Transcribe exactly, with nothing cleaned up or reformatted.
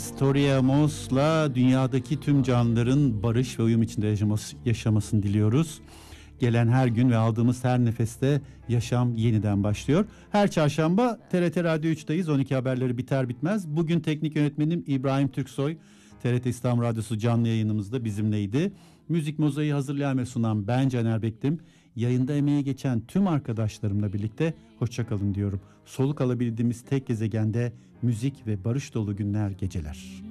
Pastoriamos'la dünyadaki tüm canlıların barış ve uyum içinde yaşaması, yaşamasını diliyoruz. Gelen her gün ve aldığımız her nefeste yaşam yeniden başlıyor. Her çarşamba T R T Radyo üç'teyiz. on iki haberleri biter bitmez. Bugün teknik yönetmenim İbrahim Türksoy. T R T İstanbul Radyosu canlı yayınımızda bizimleydi. Müzik Mozaiği hazırlayan ve sunan ben Caner Bektim. Yayında emeğe geçen tüm arkadaşlarımla birlikte hoşçakalın diyorum. Soluk alabildiğimiz tek gezegende müzik ve barış dolu günler, geceler.